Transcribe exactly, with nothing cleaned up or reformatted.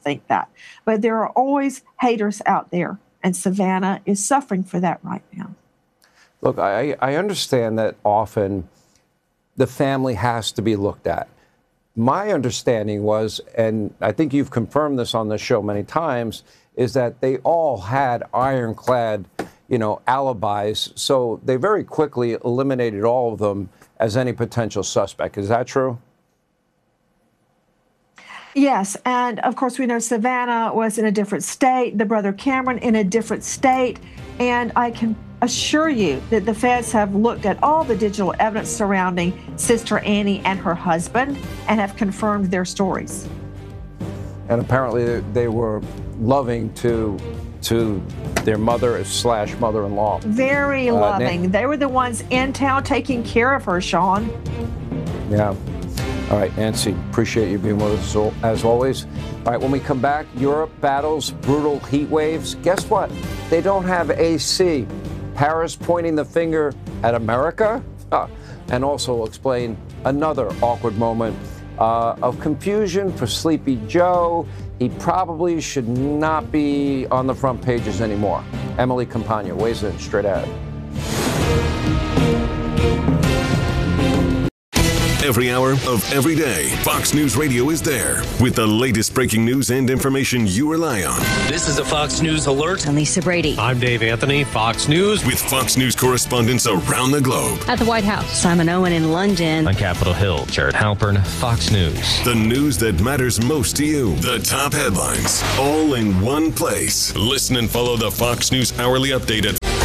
think that. But there are always haters out there, and Savannah is suffering for that right now. Look, I, I understand that often the family has to be looked at. My understanding was, and I think you've confirmed this on the show many times, is that they all had ironclad, you know, alibis. So they very quickly eliminated all of them as any potential suspect. Is that true? Yes, and of course we know Savannah was in a different state, the brother Cameron in a different state, and I can assure you that the feds have looked at all the digital evidence surrounding Sister Annie and her husband and have confirmed their stories. And apparently they were loving to to their mother slash mother-in-law. Very loving. Uh, they were the ones in town taking care of her, Sean. Yeah. All right, Nancy, appreciate you being with us as always. All right, when we come back, Europe battles brutal heat waves. Guess what? They don't have A C. Paris pointing the finger at America. Uh, and also we'll explain another awkward moment uh, of confusion for Sleepy Joe. He probably should not be on the front pages anymore. Emily Campagna weighs in straight ahead. Every hour of every day, Fox News Radio is there with the latest breaking news and information you rely on. This is a Fox News alert. I'm Lisa Brady. I'm Dave Anthony, Fox News. With Fox News correspondents around the globe. At the White House, Simon Owen in London. On Capitol Hill, Jared Halpern, Fox News. The news that matters most to you. The top headlines, all in one place. Listen and follow the Fox News Hourly Update at